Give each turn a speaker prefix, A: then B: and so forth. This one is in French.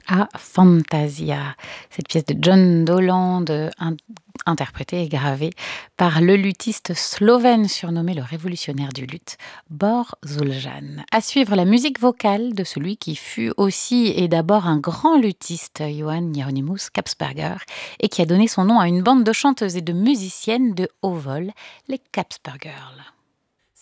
A: à Fantasia. Cette pièce de John Dolan, interprétée et gravée par le luthiste slovène surnommé le révolutionnaire du luth, Bor Zuljan. À suivre la musique vocale de celui qui fut aussi et d'abord un grand luthiste, Johann Hieronymus Kapsberger, et qui a donné son nom à une bande de chanteuses et de musiciennes de haut vol, les Kapsbergirls.